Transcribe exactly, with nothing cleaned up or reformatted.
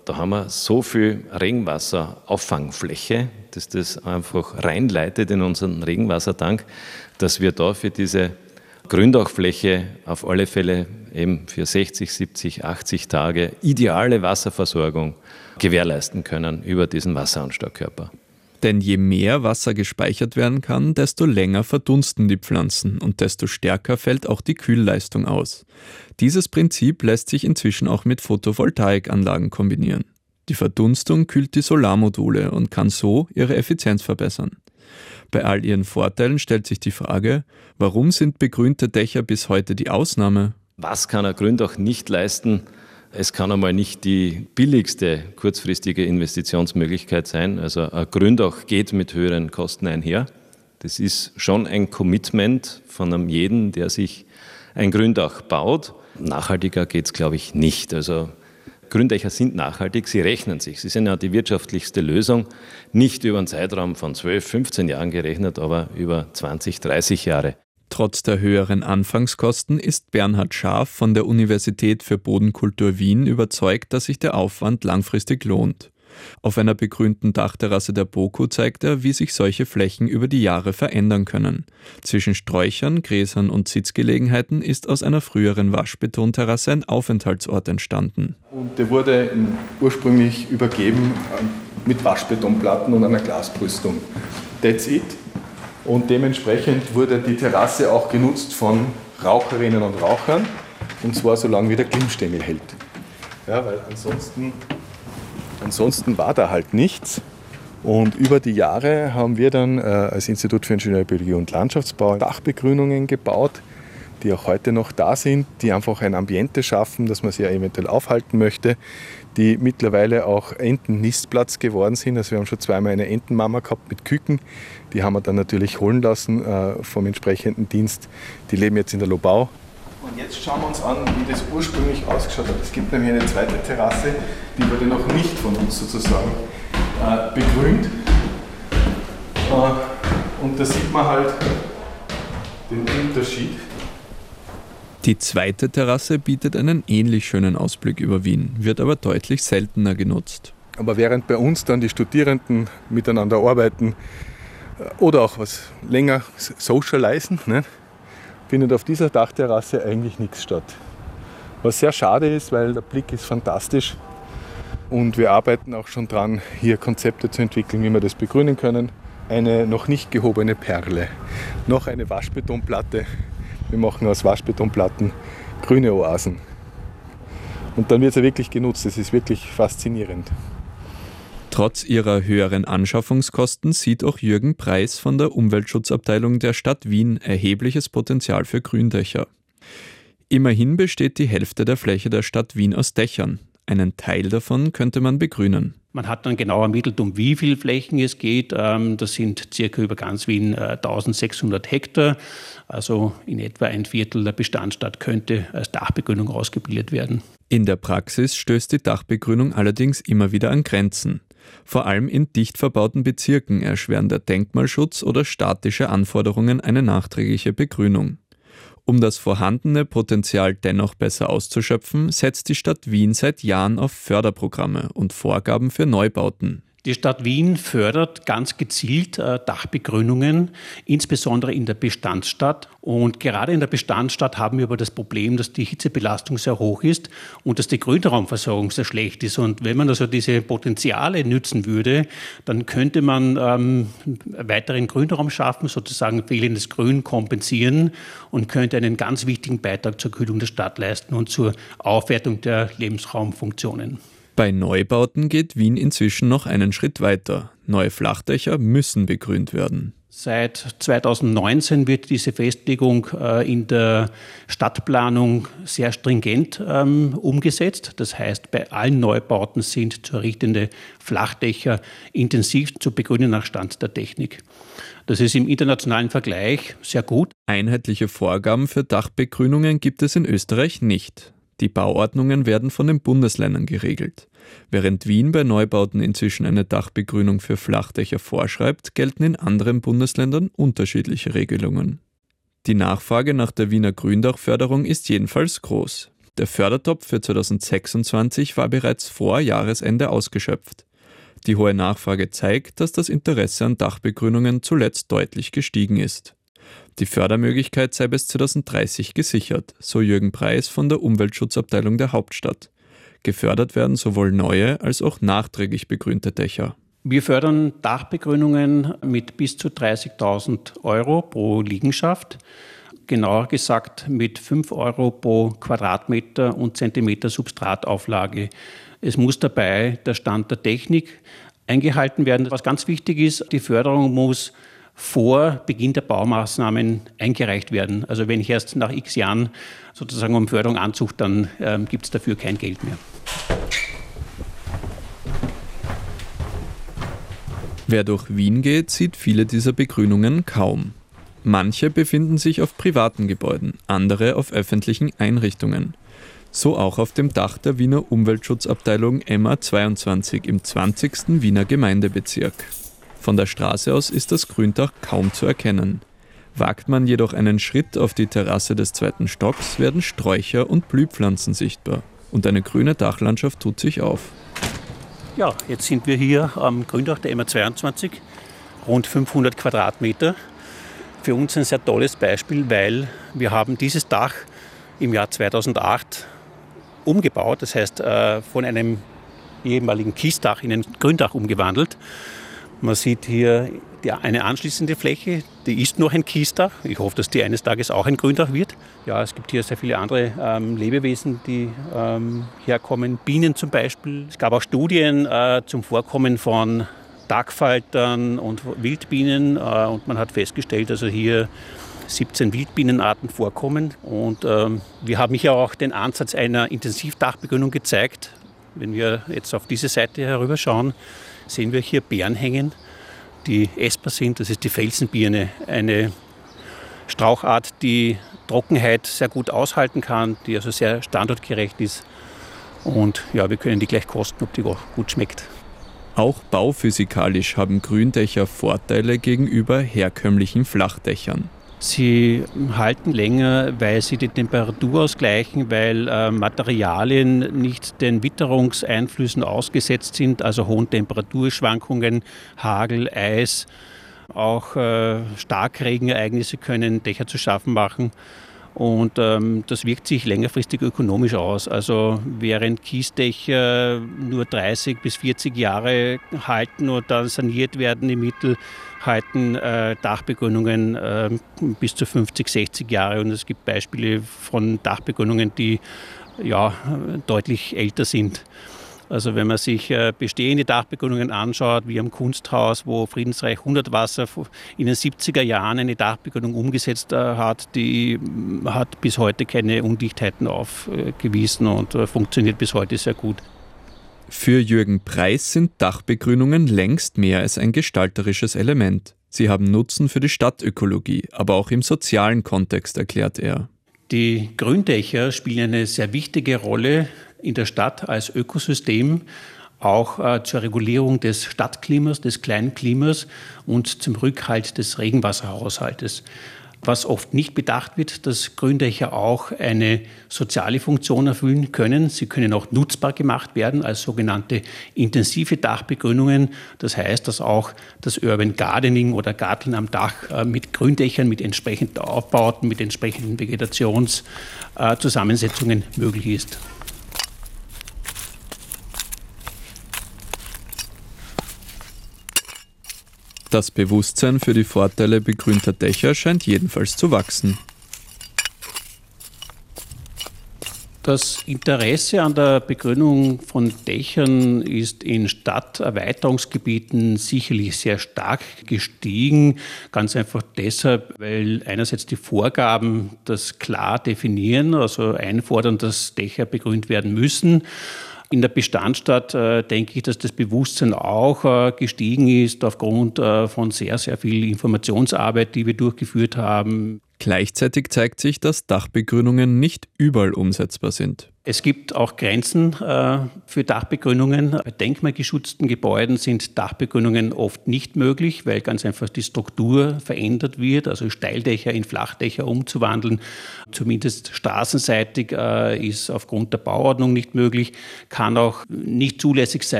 da haben wir so viel Regenwasserauffangfläche, dass das einfach reinleitet in unseren Regenwassertank, dass wir da für diese Gründachfläche auf alle Fälle eben für sechzig, siebzig, achtzig Tage ideale Wasserversorgung gewährleisten können über diesen Wasseranstaukörper. Denn je mehr Wasser gespeichert werden kann, desto länger verdunsten die Pflanzen und desto stärker fällt auch die Kühlleistung aus. Dieses Prinzip lässt sich inzwischen auch mit Photovoltaikanlagen kombinieren. Die Verdunstung kühlt die Solarmodule und kann so ihre Effizienz verbessern. Bei all ihren Vorteilen stellt sich die Frage, warum sind begrünte Dächer bis heute die Ausnahme? Was kann ein Gründach nicht leisten? Es kann einmal nicht die billigste kurzfristige Investitionsmöglichkeit sein. Also ein Gründach geht mit höheren Kosten einher. Das ist schon ein Commitment von einem jeden, der sich ein Gründach baut. Nachhaltiger geht es, glaube ich, nicht. Also Gründächer sind nachhaltig, sie rechnen sich. Sie sind ja die wirtschaftlichste Lösung, nicht über einen Zeitraum von zwölf, fünfzehn Jahren gerechnet, aber über zwanzig, dreißig Jahre. Trotz der höheren Anfangskosten ist Bernhard Schaaf von der Universität für Bodenkultur Wien überzeugt, dass sich der Aufwand langfristig lohnt. Auf einer begrünten Dachterrasse der BOKU zeigt er, wie sich solche Flächen über die Jahre verändern können. Zwischen Sträuchern, Gräsern und Sitzgelegenheiten ist aus einer früheren Waschbetonterrasse ein Aufenthaltsort entstanden. Und der wurde ursprünglich übergeben mit Waschbetonplatten und einer Glasbrüstung. That's it. Und dementsprechend wurde die Terrasse auch genutzt von Raucherinnen und Rauchern, und zwar so lange wie der Glimmstängel hält. Ja, weil ansonsten, ansonsten war da halt nichts. Und über die Jahre haben wir dann äh, als Institut für Ingenieurbiologie und Landschaftsbau Dachbegrünungen gebaut, die auch heute noch da sind, die einfach ein Ambiente schaffen, das man sich ja eventuell aufhalten möchte, die mittlerweile auch Entennistplatz geworden sind. Also wir haben schon zweimal eine Entenmama gehabt mit Küken. Die haben wir dann natürlich holen lassen äh, vom entsprechenden Dienst. Die leben jetzt in der Lobau. Und jetzt schauen wir uns an, wie das ursprünglich ausgeschaut hat. Es gibt nämlich eine zweite Terrasse, die wurde noch nicht von uns sozusagen äh, begrünt. Äh, und da sieht man halt den Unterschied. Die zweite Terrasse bietet einen ähnlich schönen Ausblick über Wien, wird aber deutlich seltener genutzt. Aber während bei uns dann die Studierenden miteinander arbeiten oder auch was länger socialisen, ne, findet auf dieser Dachterrasse eigentlich nichts statt. Was sehr schade ist, weil der Blick ist fantastisch und wir arbeiten auch schon dran, hier Konzepte zu entwickeln, wie wir das begrünen können. Eine noch nicht gehobene Perle, noch eine Waschbetonplatte. Wir machen aus Waschbetonplatten grüne Oasen. Und dann wird es ja wirklich genutzt. Das ist wirklich faszinierend. Trotz ihrer höheren Anschaffungskosten sieht auch Jürgen Preis von der Umweltschutzabteilung der Stadt Wien erhebliches Potenzial für Gründächer. Immerhin besteht die Hälfte der Fläche der Stadt Wien aus Dächern. Einen Teil davon könnte man begrünen. Man hat dann genau ermittelt, um wie viele Flächen es geht. Das sind circa über ganz Wien eintausendsechshundert Hektar. Also in etwa ein Viertel der Bestandsstadt könnte als Dachbegrünung ausgebildet werden. In der Praxis stößt die Dachbegrünung allerdings immer wieder an Grenzen. Vor allem in dicht verbauten Bezirken erschweren der Denkmalschutz oder statische Anforderungen eine nachträgliche Begrünung. Um das vorhandene Potenzial dennoch besser auszuschöpfen, setzt die Stadt Wien seit Jahren auf Förderprogramme und Vorgaben für Neubauten. Die Stadt Wien fördert ganz gezielt äh, Dachbegrünungen, insbesondere in der Bestandsstadt. Und gerade in der Bestandsstadt haben wir aber das Problem, dass die Hitzebelastung sehr hoch ist und dass die Grünraumversorgung sehr schlecht ist. Und wenn man also diese Potenziale nützen würde, dann könnte man ähm, weiteren Grünraum schaffen, sozusagen fehlendes Grün kompensieren und könnte einen ganz wichtigen Beitrag zur Kühlung der Stadt leisten und zur Aufwertung der Lebensraumfunktionen. Bei Neubauten geht Wien inzwischen noch einen Schritt weiter. Neue Flachdächer müssen begrünt werden. Seit zweitausendneunzehn wird diese Festlegung äh, in der Stadtplanung sehr stringent ähm, umgesetzt. Das heißt, bei allen Neubauten sind zu errichtende Flachdächer intensiv zu begrünen nach Stand der Technik. Das ist im internationalen Vergleich sehr gut. Einheitliche Vorgaben für Dachbegrünungen gibt es in Österreich nicht. Die Bauordnungen werden von den Bundesländern geregelt. Während Wien bei Neubauten inzwischen eine Dachbegrünung für Flachdächer vorschreibt, gelten in anderen Bundesländern unterschiedliche Regelungen. Die Nachfrage nach der Wiener Gründachförderung ist jedenfalls groß. Der Fördertopf für zweitausendsechsundzwanzig war bereits vor Jahresende ausgeschöpft. Die hohe Nachfrage zeigt, dass das Interesse an Dachbegrünungen zuletzt deutlich gestiegen ist. Die Fördermöglichkeit sei bis zweitausenddreißig gesichert, so Jürgen Preis von der Umweltschutzabteilung der Hauptstadt. Gefördert werden sowohl neue als auch nachträglich begrünte Dächer. Wir fördern Dachbegrünungen mit bis zu dreißigtausend Euro pro Liegenschaft. Genauer gesagt mit fünf Euro pro Quadratmeter und Zentimeter Substratauflage. Es muss dabei der Stand der Technik eingehalten werden. Was ganz wichtig ist, die Förderung muss vor Beginn der Baumaßnahmen eingereicht werden. Also wenn ich erst nach x Jahren sozusagen um Förderung ansuche, dann ähm, gibt es dafür kein Geld mehr. Wer durch Wien geht, sieht viele dieser Begrünungen kaum. Manche befinden sich auf privaten Gebäuden, andere auf öffentlichen Einrichtungen. So auch auf dem Dach der Wiener Umweltschutzabteilung M A zweiundzwanzig im zwanzigsten Wiener Gemeindebezirk. Von der Straße aus ist das Gründach kaum zu erkennen. Wagt man jedoch einen Schritt auf die Terrasse des zweiten Stocks, werden Sträucher und Blühpflanzen sichtbar. Und eine grüne Dachlandschaft tut sich auf. Ja, jetzt sind wir hier am Gründach der M A zweiundzwanzig, rund fünfhundert Quadratmeter. Für uns ein sehr tolles Beispiel, weil wir haben dieses Dach im Jahr zweitausendacht umgebaut, das heißt von einem ehemaligen Kiesdach in ein Gründach umgewandelt. Man sieht hier die, eine anschließende Fläche, die ist noch ein Kiesdach. Ich hoffe, dass die eines Tages auch ein Gründach wird. Ja, es gibt hier sehr viele andere ähm, Lebewesen, die ähm, herkommen, Bienen zum Beispiel. Es gab auch Studien äh, zum Vorkommen von Dachfaltern und Wildbienen äh, und man hat festgestellt, dass also hier siebzehn Wildbienenarten vorkommen. Und ähm, wir haben hier auch den Ansatz einer Intensivdachbegrünung gezeigt. Wenn wir jetzt auf diese Seite herüberschauen, sehen wir hier Beeren hängen, die essbar sind. Das ist die Felsenbirne, eine Strauchart, die Trockenheit sehr gut aushalten kann, die also sehr standortgerecht ist. Und ja, wir können die gleich kosten, ob die auch gut schmeckt. Auch bauphysikalisch haben Gründächer Vorteile gegenüber herkömmlichen Flachdächern. Sie halten länger, weil sie die Temperatur ausgleichen, weil äh, Materialien nicht den Witterungseinflüssen ausgesetzt sind, also hohen Temperaturschwankungen, Hagel, Eis, auch äh, Starkregenereignisse können Dächer zu schaffen machen. Und ähm, das wirkt sich längerfristig ökonomisch aus. Also während Kiesdächer nur dreißig bis vierzig Jahre halten und dann saniert werden im Mittel, halten äh, Dachbegrünungen äh, bis zu fünfzig, sechzig Jahre. Und es gibt Beispiele von Dachbegrünungen, die ja, deutlich älter sind. Also wenn man sich äh, bestehende Dachbegrünungen anschaut, wie am Kunsthaus, wo Friedensreich Hundertwasser in den siebziger Jahren eine Dachbegrünung umgesetzt äh, hat, die äh, hat bis heute keine Undichtheiten aufgewiesen und äh, funktioniert bis heute sehr gut. Für Jürgen Preis sind Dachbegrünungen längst mehr als ein gestalterisches Element. Sie haben Nutzen für die Stadtökologie, aber auch im sozialen Kontext, erklärt er. Die Gründächer spielen eine sehr wichtige Rolle in der Stadt als Ökosystem, auch äh, zur Regulierung des Stadtklimas, des Kleinklimas und zum Rückhalt des Regenwasserhaushaltes. Was oft nicht bedacht wird, dass Gründächer auch eine soziale Funktion erfüllen können. Sie können auch nutzbar gemacht werden als sogenannte intensive Dachbegrünungen. Das heißt, dass auch das Urban Gardening oder Garteln am Dach mit Gründächern, mit entsprechenden Aufbauten, mit entsprechenden Vegetationszusammensetzungen möglich ist. Das Bewusstsein für die Vorteile begrünter Dächer scheint jedenfalls zu wachsen. Das Interesse an der Begrünung von Dächern ist in Stadterweiterungsgebieten sicherlich sehr stark gestiegen. Ganz einfach deshalb, weil einerseits die Vorgaben das klar definieren, also einfordern, dass Dächer begrünt werden müssen. In der Bestandsstadt äh, denke ich, dass das Bewusstsein auch äh, gestiegen ist aufgrund äh, von sehr, sehr viel Informationsarbeit, die wir durchgeführt haben. Gleichzeitig zeigt sich, dass Dachbegrünungen nicht überall umsetzbar sind. Es gibt auch Grenzen äh, für Dachbegrünungen. Bei denkmalgeschützten Gebäuden sind Dachbegrünungen oft nicht möglich, weil ganz einfach die Struktur verändert wird, also Steildächer in Flachdächer umzuwandeln. Zumindest straßenseitig äh, ist aufgrund der Bauordnung nicht möglich, kann auch nicht zulässig sein,